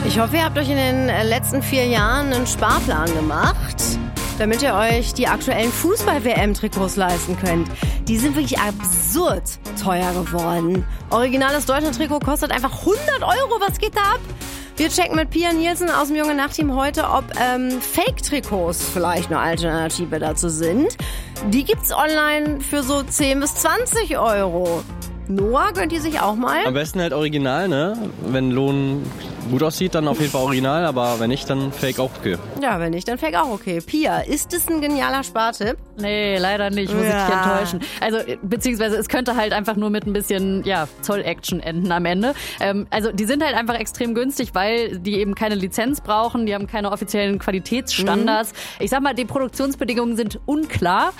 Ich hoffe, ihr habt euch in den letzten 4 Jahren einen Sparplan gemacht, damit ihr euch die aktuellen Fußball-WM-Trikots leisten könnt. Die sind wirklich absurd teuer geworden. Originales Deutschland-Trikot kostet einfach 100 €. Was geht da ab? Wir checken mit Pia Nielsen aus dem Junge Nacht-Team heute, ob Fake-Trikots vielleicht eine Alternative dazu sind. Die gibt's online für so 10 bis 20 €. Noah, gönnt ihr sich auch mal? Am besten halt original, ne? Wenn Lohn gut aussieht, dann auf jeden Fall original, aber wenn nicht, dann Fake auch okay. Ja, wenn nicht, dann Fake auch okay. Pia, ist es ein genialer Spartipp? Nee, leider nicht, muss ich dich enttäuschen. Also, beziehungsweise es könnte halt einfach nur mit ein bisschen, Zoll-Action enden am Ende. Also, die sind halt einfach extrem günstig, weil die eben keine Lizenz brauchen, die haben keine offiziellen Qualitätsstandards. Ich sag mal, die Produktionsbedingungen sind unklar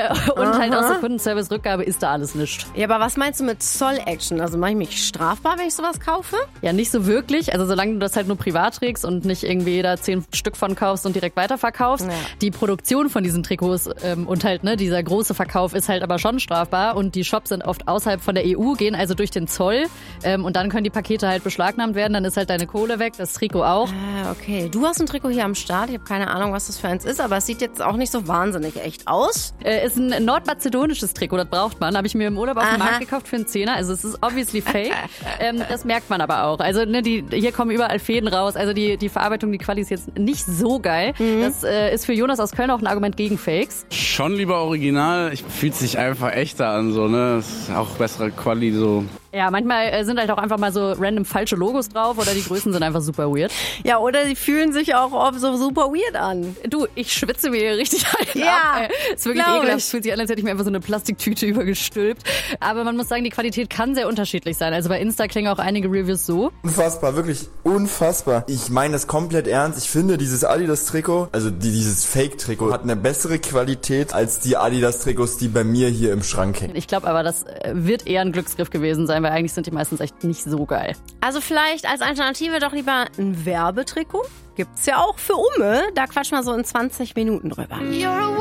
und halt aus der Kundenservice-Rückgabe ist da alles nichts. Ja, aber was meinst du mit Zoll-Action? Also mache ich mich strafbar, wenn ich sowas kaufe? Ja, nicht so wirklich. Also solange du das halt nur privat trägst und nicht irgendwie da 10 Stück von kaufst und direkt weiterverkaufst. Ja. Die Produktion von diesen Trikots und halt dieser große Verkauf ist halt aber schon strafbar und die Shops sind oft außerhalb von der EU, gehen also durch den Zoll und dann können die Pakete halt beschlagnahmt werden, dann ist halt deine Kohle weg, das Trikot auch. Ah, okay. Du hast ein Trikot hier am Start, ich habe keine Ahnung, was das für eins ist, aber es sieht jetzt auch nicht so wahnsinnig echt aus. Ist ein nordmazedonisches Trikot, das braucht man, habe ich mir im Urlaub auf dem Markt gekauft für einen 10er, also es ist obviously fake, das merkt man aber auch. Also hier kommen überall Fäden raus, also die Verarbeitung, die Quali ist jetzt nicht so geil. Das ist für Jonas aus Köln auch ein Argument gegen Fakes. Schon lieber original, fühlt sich einfach echter an, so, ne? Das ist auch bessere Quali, so. Ja, manchmal sind halt auch einfach mal so random falsche Logos drauf oder die Größen sind einfach super weird. Ja, oder die fühlen sich auch oft so super weird an. Du, ich schwitze mir hier richtig ein. Ja, ist wirklich ekelhaft. Es fühlt sich an, als hätte ich mir einfach so eine Plastiktüte übergestülpt. Aber man muss sagen, die Qualität kann sehr unterschiedlich sein. Also bei Insta klingen auch einige Reviews so. Unfassbar, wirklich unfassbar. Ich meine das komplett ernst. Ich finde dieses Adidas-Trikot, also dieses Fake-Trikot, hat eine bessere Qualität als die Adidas-Trikots, die bei mir hier im Schrank hängen. Ich glaube aber, das wird eher ein Glücksgriff gewesen sein, weil eigentlich sind die meistens echt nicht so geil. Also vielleicht als Alternative doch lieber ein Werbetrikot. Gibt's ja auch für Umme. Da quatschen wir so in 20 Minuten drüber.